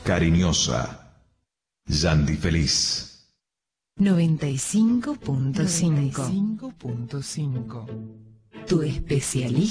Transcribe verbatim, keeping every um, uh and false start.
cariñosa. Yandy Feliz. noventa y cinco punto cinco. noventa y cinco punto cinco. Tu especialista